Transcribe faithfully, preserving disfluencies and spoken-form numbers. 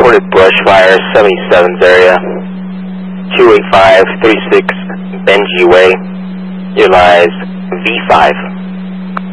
reported brush fire, seventy-seven's area, two eight five three six Benji Way. Your lies, V five.